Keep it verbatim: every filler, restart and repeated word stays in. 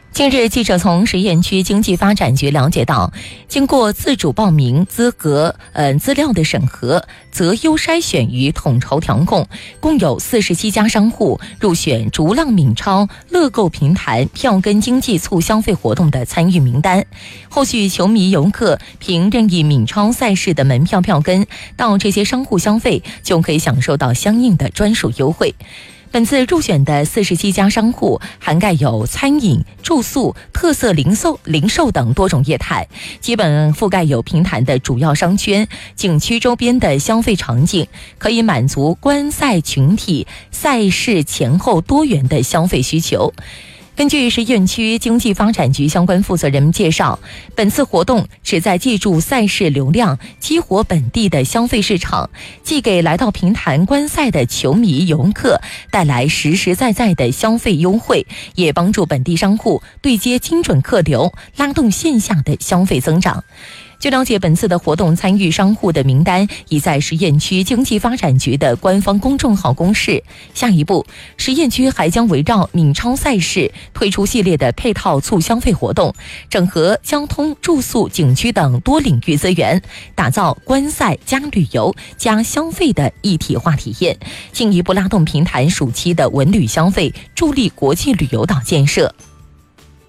近日，记者从实验区经济发展局了解到，经过自主报名、资格、呃资料的审核、择优筛选与统筹调控，共有四十七家商户入选逐浪闽超乐购平台票根经济促消费活动的参与名单。后续球迷游客凭任意闽超赛事的门票票根到这些商户消费，就可以享受到相应的专属优惠。本次入选的四十七家商户涵盖有餐饮、住宿、特色零售、零售等多种业态，基本覆盖有平潭的主要商圈、景区周边的消费场景，可以满足观赛群体赛事前后多元的消费需求。根据实验区经济发展局相关负责人介绍，本次活动旨在借助赛事流量激活本地的消费市场，既给来到平潭观赛的球迷游客带来实实在在的消费优惠，也帮助本地商户对接精准客流，拉动线下的消费增长。据了解，本次的活动参与商户的名单已在实验区经济发展局的官方公众号公示。下一步，实验区还将围绕闽超赛事推出系列的配套促消费活动，整合交通、住宿、景区等多领域资源，打造观赛加旅游加消费的一体化体验，进一步拉动平潭暑期的文旅消费，助力国际旅游岛建设。